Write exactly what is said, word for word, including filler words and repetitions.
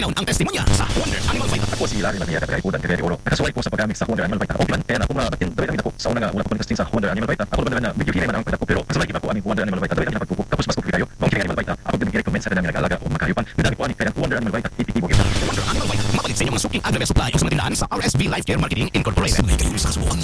Ngayon ang testimonya sa Wonder Animal Vita. Ako si Larry Maria Kapagay Udan Cavite Oro. Nakasuway po sa paggamit sa Wonder Animal Vita. O plan, kaya na kung mabatin, dawit ang ako sa una nga wala pa testing sa Wonder Animal Vita. Ako naman na video man ang pagdako pero kasulay kita ko ang Wonder Animal Vita. Dawit ang pagtupo. Tapos mas kayo. Kung kaya Animal Vita, ako din i-recommend sa dami nag-alaga o makayupan. Dami ko ani kaya Wonder Animal Vita. Ipitibo kita. Wonder Animal Vita. Mapalit sa inyong mga suking agribe supply o sa matindahan sa R S V Life Care Marketing Incorporated.